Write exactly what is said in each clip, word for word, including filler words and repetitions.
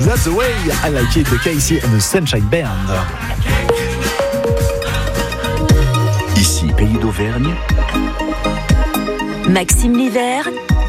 That's the way I like it de Casey and the Sunshine Band. Ici, Pays d'Auvergne. Maxime Livert.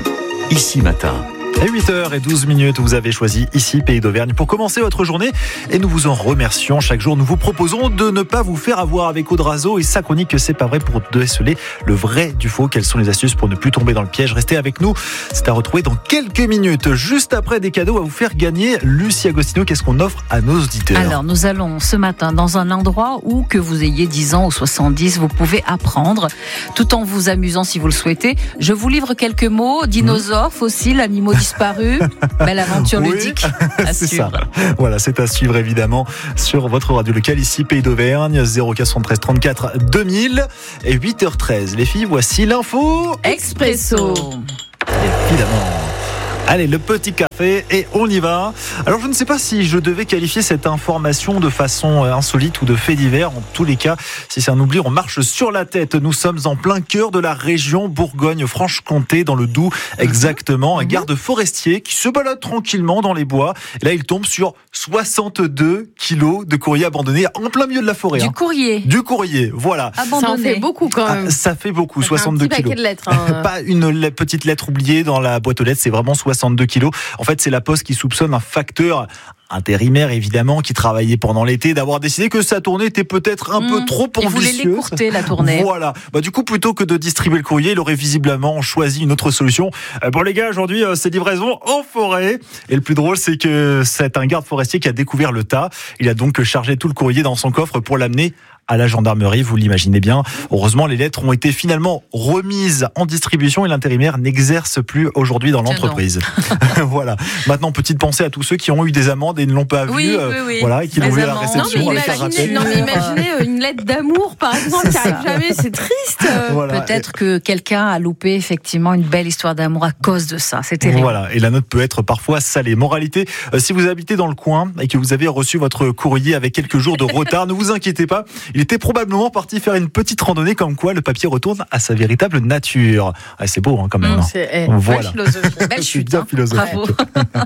Ici Matin. À huit heures douze, vous avez choisi ici Pays d'Auvergne pour commencer votre journée et nous vous en remercions. Chaque jour, nous vous proposons de ne pas vous faire avoir avec Audrazo et sa chronique C'est pas vrai pour déceler le vrai du faux. Quelles sont les astuces pour ne plus tomber dans le piège? Restez avec nous, c'est à retrouver dans quelques minutes. Juste après, des cadeaux à vous faire gagner. Lucie Agostino, qu'est-ce qu'on offre à nos auditeurs? Alors, nous allons ce matin dans un endroit où, que vous ayez dix ans ou soixante-dix, vous pouvez apprendre tout en vous amusant si vous le souhaitez. Je vous livre quelques mots. Dinosaures, fossiles, animaux disparus. Belle aventure oui, ludique à c'est suivre. Ça. Voilà, c'est à suivre évidemment sur votre radio locale ici Pays d'Auvergne, zéro quatre treize trente-quatre deux mille et huit heures treize. Les filles, voici l'info Expresso. Évidemment. Allez, le petit café et on y va. Alors, je ne sais pas si je devais qualifier cette information de façon insolite ou de fait divers. En tous les cas, si c'est un oubli, on marche sur la tête. Nous sommes en plein cœur de la région Bourgogne-Franche-Comté, dans le Doubs exactement. Un garde forestier qui se balade tranquillement dans les bois. Et là, il tombe sur soixante-deux kilos de courrier abandonné en plein milieu de la forêt. Du hein. courrier. Du courrier, voilà. Abandonné. Ça en fait beaucoup quand même. Ah, ça fait beaucoup, ça soixante-deux fait un petit kilos. paquet de lettres. Hein. Pas une petite lettre oubliée dans la boîte aux lettres, c'est vraiment soixante-deux kilos. En fait, c'est la Poste qui soupçonne un facteur intérimaire, évidemment, qui travaillait pendant l'été, d'avoir décidé que sa tournée était peut-être un mmh, peu trop ambitieuse. Il voulait l'écourter, la tournée. Voilà. Bah, du coup, plutôt que de distribuer le courrier, il aurait visiblement choisi une autre solution. Euh, bon, les gars, aujourd'hui, euh, c'est livraison en forêt. Et le plus drôle, c'est que c'est un garde forestier qui a découvert le tas. Il a donc chargé tout le courrier dans son coffre pour l'amener à la gendarmerie, vous l'imaginez bien. Heureusement, les lettres ont été finalement remises en distribution et l'intérimaire n'exerce plus aujourd'hui dans l'entreprise. Voilà. Maintenant, petite pensée à tous ceux qui ont eu des amendes et ne l'ont pas oui, vu, oui, oui. voilà, et qui l'ont vu à la réception. Non, mais avec un imaginez, rappel. non, mais imaginez une lettre d'amour, par exemple, qui arrive jamais, c'est triste. Voilà. Peut-être que quelqu'un a loupé effectivement une belle histoire d'amour à cause de ça. C'est terrible. Voilà. Et la note peut être parfois salée. Moralité, euh, si vous habitez dans le coin et que vous avez reçu votre courrier avec quelques jours de retard, ne vous inquiétez pas. Il était probablement parti faire une petite randonnée, comme quoi le papier retourne à sa véritable nature. Ah, c'est beau hein, quand même. Mmh, hein. c'est, eh, voilà. belle philosophie. Belle chute. Bien Hein. philosophique. Bravo.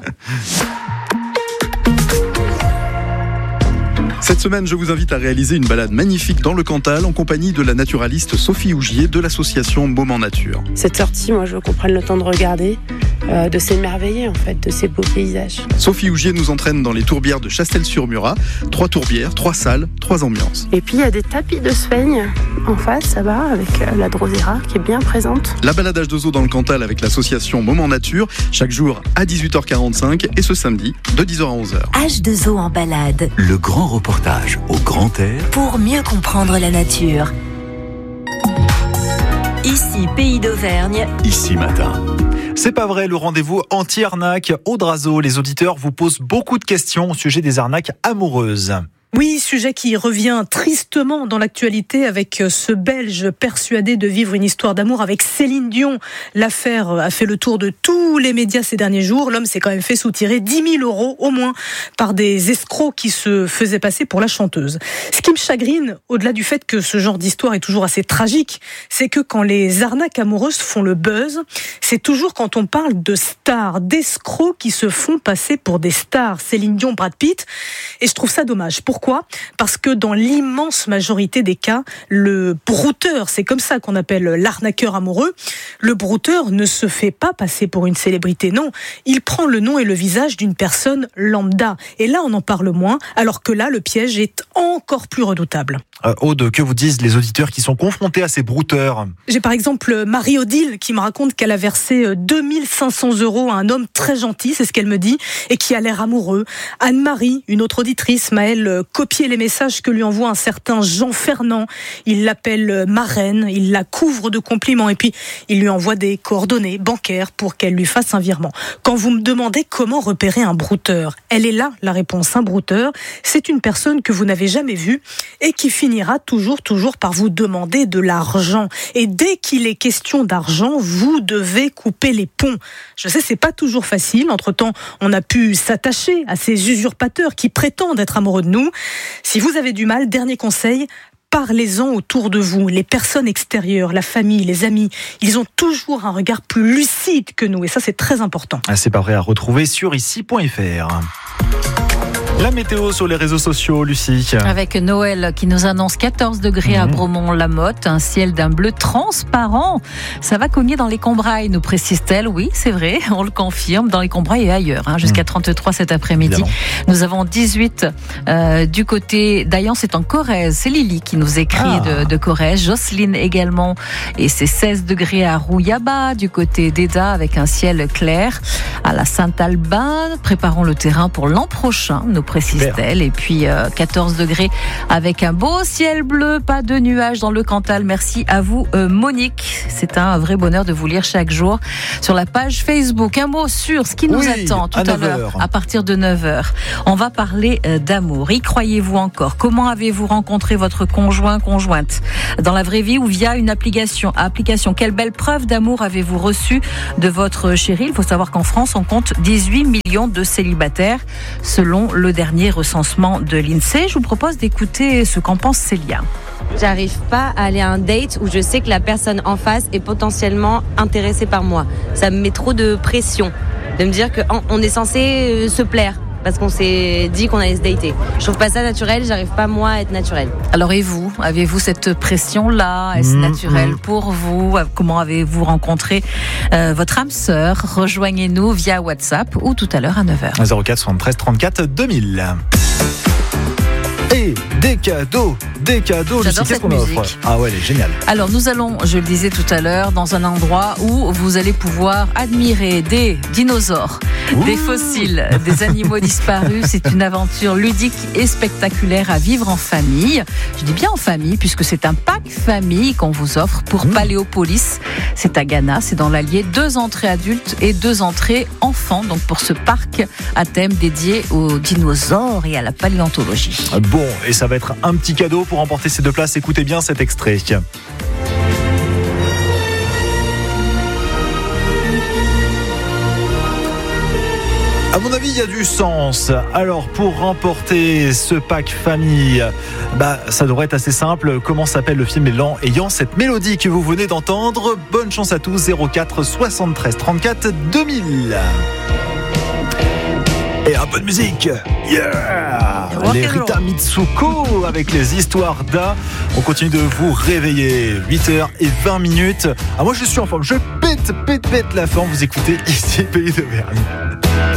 Cette semaine, je vous invite à réaliser une balade magnifique dans le Cantal en compagnie de la naturaliste Sophie Ougier de l'association Moment Nature. Cette sortie, moi, je veux qu'on prenne le temps de regarder, euh, de s'émerveiller en fait, de ces beaux paysages. Sophie Ougier nous entraîne dans les tourbières de Chastel-sur-Murat. Trois tourbières, trois salles, trois ambiances. Et puis il y a des tapis de Sveigne en face, là-bas, avec euh, la Drosera qui est bien présente. La baladage de zoo dans le Cantal avec l'association Moment Nature, chaque jour à dix-huit heures quarante-cinq et ce samedi de dix heures à onze heures. H deux O en balade. Le grand reportage au grand air. Pour mieux comprendre la nature. Ici, Pays d'Auvergne. Ici Matin. C'est pas vrai, le rendez-vous anti-arnaque. Audrazo, les auditeurs vous posent beaucoup de questions au sujet des arnaques amoureuses. Oui, sujet qui revient tristement dans l'actualité avec ce Belge persuadé de vivre une histoire d'amour avec Céline Dion. L'affaire a fait le tour de tous les médias ces derniers jours. L'homme s'est quand même fait soutirer dix mille euros au moins par des escrocs qui se faisaient passer pour la chanteuse. Ce qui me chagrine, au-delà du fait que ce genre d'histoire est toujours assez tragique, c'est que quand les arnaques amoureuses font le buzz, c'est toujours quand on parle de stars, d'escrocs qui se font passer pour des stars. Céline Dion, Brad Pitt. Et je trouve ça dommage. Pourquoi ? Parce que dans l'immense majorité des cas, le brouteur, c'est comme ça qu'on appelle l'arnaqueur amoureux, le brouteur ne se fait pas passer pour une célébrité, non. Il prend le nom et le visage d'une personne lambda. Et là, on en parle moins, alors que là, le piège est encore plus redoutable. Euh, Aude, que vous disent les auditeurs qui sont confrontés à ces brouteurs? J'ai par exemple Marie-Odile qui me raconte qu'elle a versé deux mille cinq cents euros à un homme très gentil, c'est ce qu'elle me dit, et qui a l'air amoureux. Anne-Marie, une autre auditrice, m'a elle copié les messages que lui envoie un certain Jean Fernand. Il l'appelle marraine, il la couvre de compliments et puis il lui envoie des coordonnées bancaires pour qu'elle lui fasse un virement. Quand vous me demandez comment repérer un brouteur, elle est là la réponse. Un brouteur, c'est une personne que vous n'avez jamais vue et qui finira toujours, toujours par vous demander de l'argent. Et dès qu'il est question d'argent, vous devez couper les ponts. Je sais, c'est pas toujours facile. Entre-temps, on a pu s'attacher à ces usurpateurs qui prétendent être amoureux de nous. Si vous avez du mal, dernier conseil, parlez-en autour de vous. Les personnes extérieures, la famille, les amis, ils ont toujours un regard plus lucide que nous. Et ça, c'est très important. Ah, c'est pas vrai, à retrouver sur ici point f r. La météo sur les réseaux sociaux, Lucie. Avec Noël qui nous annonce quatorze degrés mmh. à Bromont-la-Motte, un ciel d'un bleu transparent. Ça va cogner dans les Combrailles, nous précise-t-elle. Oui, c'est vrai, on le confirme, dans les Combrailles et ailleurs, hein, jusqu'à trente-trois cet après-midi. Évidemment. Nous avons dix-huit euh, du côté d'Ayan, c'est en Corrèze. C'est Lily qui nous écrit ah. de, de Corrèze. Jocelyne également. Et c'est seize degrés à Rouillaba, du côté d'Eda, avec un ciel clair. À la Saint-Albin, préparons le terrain pour l'an prochain, nous précise-t-elle. Et puis euh, quatorze degrés avec un beau ciel bleu, pas de nuages dans le Cantal. Merci à vous euh, Monique. C'est un vrai bonheur de vous lire chaque jour sur la page Facebook. Un mot sur ce qui nous oui, attend tout à, à l'heure, à partir de neuf heures. On va parler euh, d'amour. Y croyez-vous encore? Comment avez-vous rencontré votre conjoint, conjointe? Dans la vraie vie ou via une application? Application. Quelle belle preuve d'amour avez-vous reçue de votre chéri? Il faut savoir qu'en France, on compte dix-huit millions de célibataires selon le dernier recensement de l'INSEE. Je vous propose d'écouter ce qu'en pense Célia. J'arrive pas à aller à un date où je sais que la personne en face est potentiellement intéressée par moi. Ça me met trop de pression de me dire qu'on est censé se plaire parce qu'on s'est dit qu'on allait se dater. Je trouve pas ça naturel, j'arrive pas moi à être naturelle. Alors et vous, avez-vous cette pression-là? Est-ce mmh, naturel mmh. pour vous? Comment avez-vous rencontré euh, votre âme sœur? Rejoignez-nous via WhatsApp ou tout à l'heure à neuf heures. zéro quatre soixante-treize trente-quatre deux mille. Et des cadeaux, des cadeaux. J'adore Lucie, cette musique. Offre ah ouais, elle est géniale. Alors nous allons, je le disais tout à l'heure, dans un endroit où vous allez pouvoir admirer des dinosaures, Ouh. des fossiles, des animaux disparus. C'est une aventure ludique et spectaculaire à vivre en famille. Je dis bien en famille puisque c'est un pack famille qu'on vous offre pour mmh. Paléopolis. C'est à Ghana, c'est dans l'Allier. Deux entrées adultes et deux entrées enfants. Donc pour ce parc à thème dédié aux dinosaures et à la paléontologie. Bon, et ça va être un petit cadeau pour remporter ces deux places. Écoutez bien cet extrait. À mon avis, il y a du sens. Alors, pour remporter ce pack famille, bah, ça devrait être assez simple. Comment s'appelle le film ayant cette mélodie que vous venez d'entendre? Bonne chance à tous. zéro quatre soixante-treize trente-quatre deux mille. Et un peu de musique. Yeah! Les Rita Mitsuko avec les histoires d'A. On continue de vous réveiller. huit heures vingt minutes. Ah, moi, je suis en forme. Je pète, pète, pète la forme. Vous écoutez ici Pays d'Auvergne.